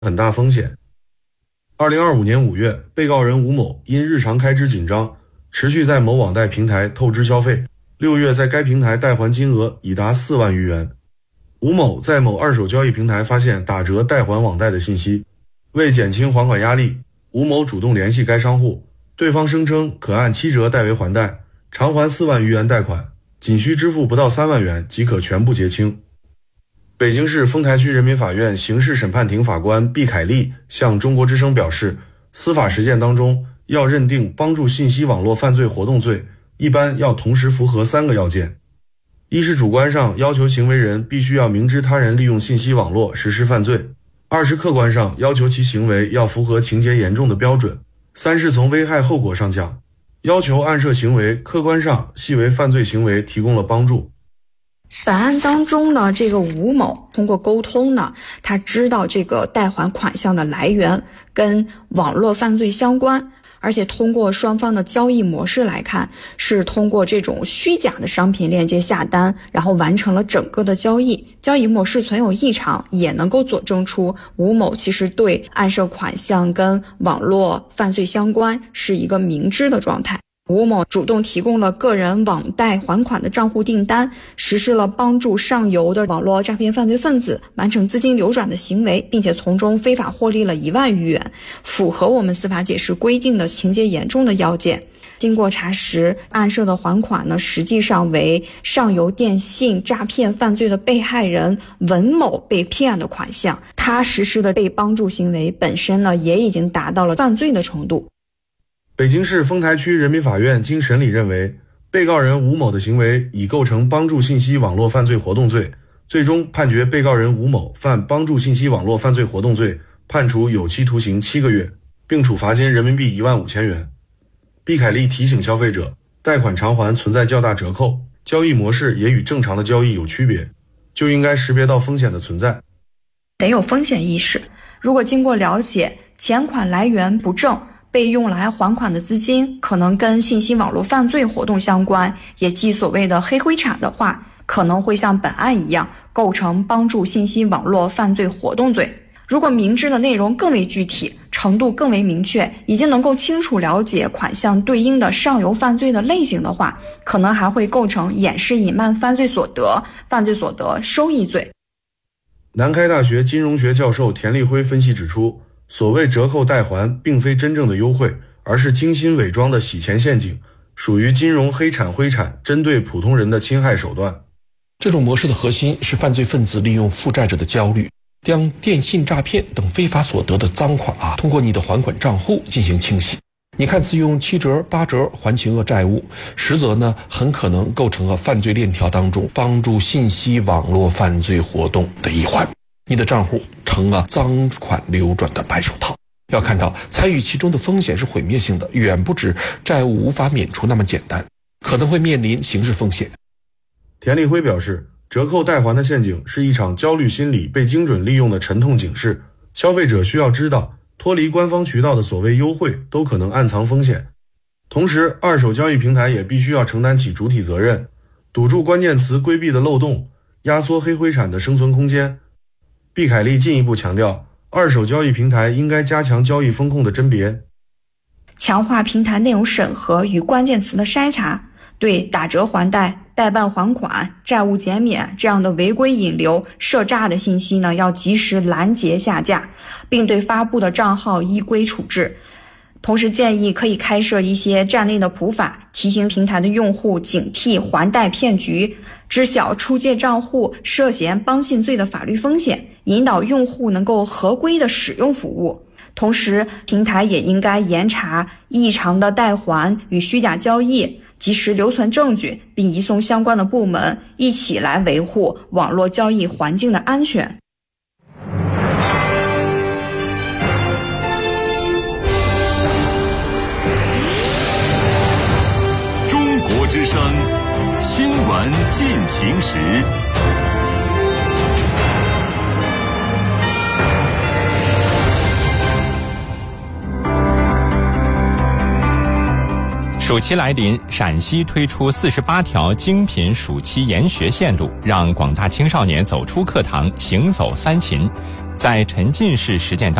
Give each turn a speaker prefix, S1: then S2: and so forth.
S1: 很大风险。2025年5月，被告人吴某因日常开支紧张，持续在某网贷平台透支消费，6月在该平台贷还金额已达4万余元。吴某在某二手交易平台发现打折贷还网贷的信息，为减轻还款压力，吴某主动联系该商户，对方声称可按7折代为还贷，偿还4万余元贷款，仅需支付不到3万元即可全部结清。北京市丰台区人民法院刑事审判庭法官毕凯丽向中国之声表示，司法实践当中要认定帮助信息网络犯罪活动罪，一般要同时符合3个要件。一是主观上要求行为人必须要明知他人利用信息网络实施犯罪；二是客观上要求其行为要符合情节严重的标准；三是从危害后果上讲，要求案涉行为客观上系为犯罪行为提供了帮助。
S2: 本案当中呢，这个吴某通过沟通呢，他知道这个贷款款项的来源跟网络犯罪相关，而且通过双方的交易模式来看，是通过这种虚假的商品链接下单，然后完成了整个的交易。交易模式存有异常，也能够佐证出吴某其实对案涉款项跟网络犯罪相关是一个明知的状态。吴某主动提供了个人网贷还款的账户订单，实施了帮助上游的网络诈骗犯罪分子完成资金流转的行为，并且从中非法获利了1万余元，符合我们司法解释规定的情节严重的要件。经过查实，案涉的还款呢，实际上为上游电信诈骗犯罪的被害人文某被骗的款项，他实施的被帮助行为本身呢，也已经达到了犯罪的程度。
S1: 北京市丰台区人民法院经审理认为，被告人吴某的行为已构成帮助信息网络犯罪活动罪，最终判决被告人吴某犯帮助信息网络犯罪活动罪，判处有期徒刑7个月，并处罚金人民币15000元。毕凯丽提醒消费者，贷款偿还存在较大折扣，交易模式也与正常的交易有区别，就应该识别到风险的存在。
S2: 得有风险意识，如果经过了解，钱款来源不正，被用来还款的资金可能跟信息网络犯罪活动相关，也即所谓的黑灰产的话，可能会像本案一样构成帮助信息网络犯罪活动罪。如果明知的内容更为具体，程度更为明确，已经能够清楚了解款项对应的上游犯罪的类型的话，可能还会构成掩饰隐瞒犯罪所得收益罪。
S1: 南开大学金融学教授田立辉分析指出，所谓折扣贷还并非真正的优惠，而是精心伪装的洗钱陷阱，属于金融黑产灰产针对普通人的侵害手段。
S3: 这种模式的核心是犯罪分子利用负债者的焦虑，将电信诈骗等非法所得的赃款通过你的还款账户进行清洗。你看似用7折8折还清了债务，实则呢很可能构成了犯罪链条当中帮助信息网络犯罪活动的一环。你的账户成了赃款流转的白手套。要看到参与其中的风险是毁灭性的，远不止债务无法免除那么简单，可能会面临刑事风险。
S1: 田立辉表示，折扣贷还的陷阱是一场焦虑心理被精准利用的沉痛警示，消费者需要知道，脱离官方渠道的所谓优惠都可能暗藏风险。同时，二手交易平台也必须要承担起主体责任，堵住关键词规避的漏洞，压缩黑灰产的生存空间。毕凯丽进一步强调，二手交易平台应该加强交易风控的甄别，
S2: 强化平台内容审核与关键词的筛查，对打折还贷、代办还款、债务减免这样的违规引流、涉诈的信息呢，要及时拦截下架，并对发布的账号依规处置。同时建议可以开设一些站内的普法，提醒平台的用户警惕还贷骗局，知晓出借账户涉嫌帮信罪的法律风险，引导用户能够合规的使用服务。同时，平台也应该严查异常的贷还与虚假交易，及时留存证据，并移送相关的部门，一起来维护网络交易环境的安全。
S4: 中国之声新闻进行时。
S5: 暑期来临，陕西推出48条精品暑期研学线路，让广大青少年走出课堂，行走三秦。 在沉浸式实践当中